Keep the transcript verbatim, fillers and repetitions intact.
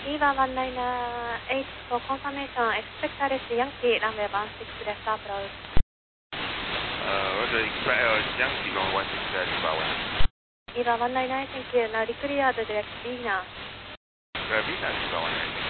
Viva one nine eight for confirmation. Expect Alice Yankee, runway one six left approach. Uh, Roger, expect Alice Yankee, runway one six left, Viva one. Viva one nine nine, thank you. Now declared direct Venus. Uh, Venus, Viva one nine.